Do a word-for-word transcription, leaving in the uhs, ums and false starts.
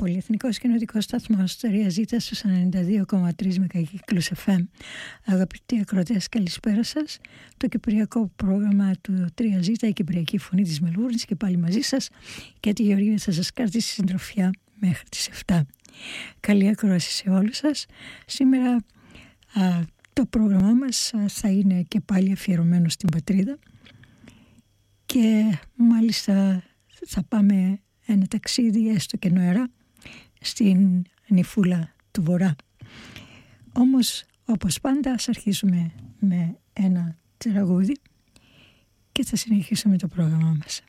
Πολυεθνικός Κοινοτικός Σταθμός Τρία Ζήτα στους ενενήντα δύο κόμμα τρία μεγακύκλους εφ εμ. Αγαπητοί ακροατές, καλησπέρα σας. Το κυπριακό πρόγραμμα του Τρία Ζήτα, η Κυπριακή Φωνή της Μελβούρνης, και πάλι μαζί σας, και τη Γεωργία θα σας κρατήσει συντροφιά μέχρι τις επτά. Καλή ακρόαση σε όλους σας. Σήμερα α, το πρόγραμμά μας α, θα είναι και πάλι αφιερωμένο στην πατρίδα, και μάλιστα θα πάμε ένα ταξίδι έστω και νοερά στην νηφούλα του Βορρά. Όμως, όπως πάντα, ας αρχίσουμε με ένα τραγούδι και θα συνεχίσουμε το πρόγραμμά μας.